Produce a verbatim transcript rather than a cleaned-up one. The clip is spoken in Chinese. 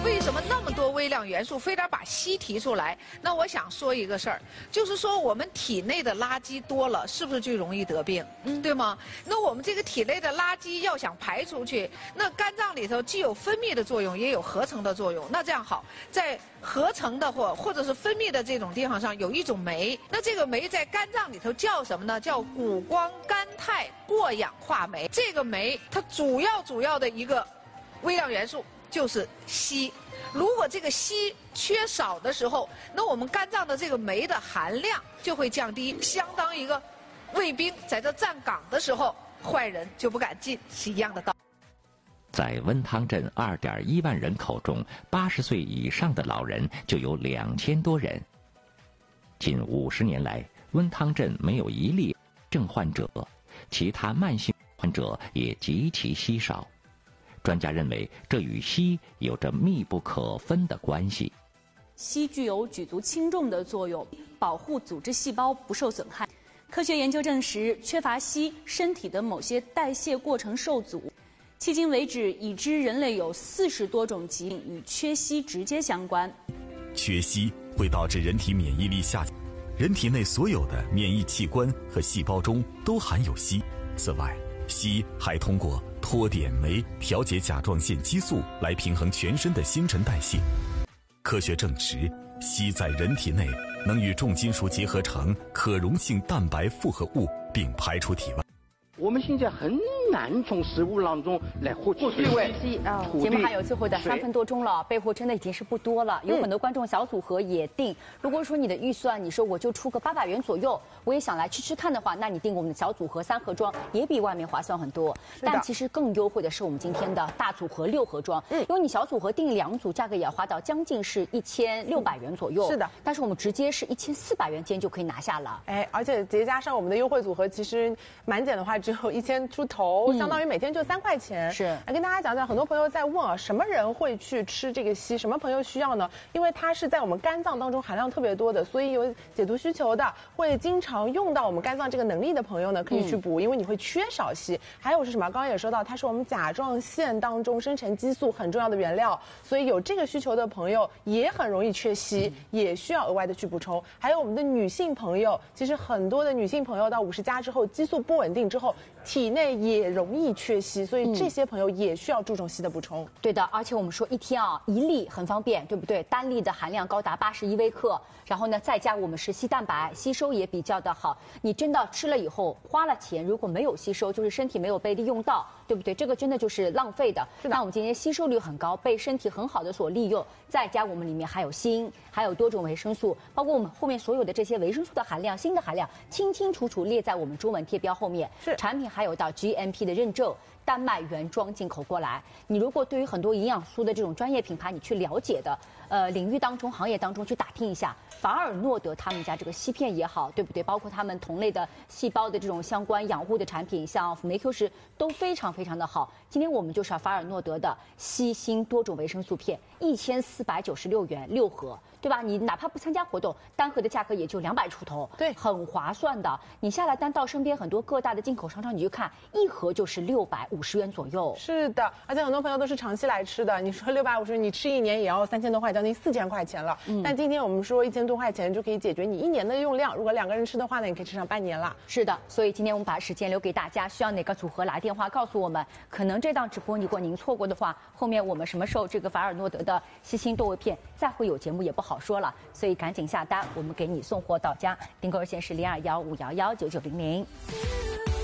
为什么那么多微量元素非得把硒提出来？那我想说一个事儿，就是说我们体内的垃圾多了，是不是就容易得病？嗯，对吗？那我们这个体内的垃圾要想排出去，那肝脏里头既有分泌的作用，也有合成的作用。那这样好，在合成的或或者是分泌的这种地方上有一种酶，那这个酶在肝脏里头叫什么呢？叫谷胱甘肽过氧化酶。这个酶它主要主要的一个微量元素就是硒。如果这个硒缺少的时候，那我们肝脏的这个酶的含量就会降低，相当于一个卫兵在这站岗的时候，坏人就不敢进，是一样的道理。 在温汤镇二点一万人口中，八十岁以上的老人就有两千多人。近五十年来，温汤镇没有一例症患者，其他慢性患者也极其稀少。专家认为，这与硒有着密不可分的关系。 硒具有举足轻重的作用，保护组织细胞不受损害。科学研究证实，缺乏硒，身体的某些代谢过程受阻。迄今为止，已知人类有四十多种疾病与缺硒直接相关。 缺硒会导致人体免疫力下降，人体内所有的免疫器官和细胞中都含有硒。此外，硒还通过脱碘酶调节甲状腺激素来平衡全身的新陈代谢。科学证实，硒在人体内能与重金属结合成可溶性蛋白复合物，并排出体外。 我们现在很难从食物当中来获取水位啊。节目还有最后的三分多钟了，备货真的已经是不多了。有很多观众小组合也订。如果说你的预算，你说我就出个八百元左右，我也想来吃吃看的话，那你订我们的小组合三盒装也比外面划算很多。但其实更优惠的是我们今天的大组合六盒装，嗯，因为你小组合订两组，价格也要花到将近是一千六百元左右。 是的， 但是我们直接是一千四百元，今天就可以拿下了。 哎，而且叠加上我们的优惠组合，其实满减的话只有一千出头，嗯、相当于每天就三块钱。 是， 来跟大家讲讲，很多朋友在问啊，什么人会去吃这个硒？什么朋友需要呢？因为它是在我们肝脏当中含量特别多的，所以有解毒需求的，会经常用到我们肝脏这个能力的朋友呢，可以去补，嗯、因为你会缺少硒。还有是什么？刚刚也说到，它是我们甲状腺当中生成激素很重要的原料，所以有这个需求的朋友也很容易缺硒，嗯、也需要额外的去补充。还有我们的女性朋友，其实很多的女性朋友到五十加之后，激素不稳定之后，体内也容易缺硒，所以这些朋友也需要注重硒的补充。 嗯、对的，而且我们说一天啊一粒很方便，对不对？单粒的含量高达八十一微克，然后呢再加我们是硒蛋白，吸收也比较的好。你真的吃了以后花了钱，如果没有吸收，就是身体没有被利用到，对不对？这个真的就是浪费的。那我们今天吸收率很高，被身体很好的所利用，再加我们里面还有锌，还有多种维生素，包括我们后面所有的这些维生素的含量、锌的含量，清清楚楚列在我们中文贴标后面。 是产品还有到 G M P 的认证。丹麦原装进口过来，你如果对于很多营养素的这种专业品牌，你去了解的，呃，领域当中、行业当中去打听一下，法尔诺德他们家这个硒片也好，对不对？包括他们同类的细胞的这种相关养护的产品，像辅酶 Q 十都非常非常的好。今天我们就是要法尔诺德的硒锌多种维生素片，一千四百九十六元六盒，对吧？你哪怕不参加活动，单盒的价格也就两百出头， 对， 很划算的。你下来单到身边很多各大的进口商场，你去看，一盒就是六百五十元左右。 是的，而且很多朋友都是长期来吃的。你说六百五十，你吃一年也要三千多块，将近四千块钱了。嗯，但今天我们说一千多块钱就可以解决你一年的用量。如果两个人吃的话呢，你可以吃上半年了。 是的，所以今天我们把时间留给大家，需要哪个组合来电话告诉我们。可能这档直播如果您错过的话，后面我们什么时候这个法尔诺德的硒锌多维片再会有节目也不好说了，所以赶紧下单，我们给你送货到家。订购热线是零二幺五幺幺九九零零。